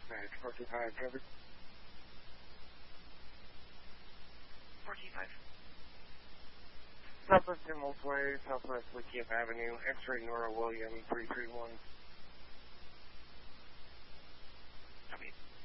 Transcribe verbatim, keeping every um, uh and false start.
Dispatch, four two five, covered. four two five. Southwest Impulse Way, Southwest Lakeith Avenue, X-ray Nora William, three three one. Copy.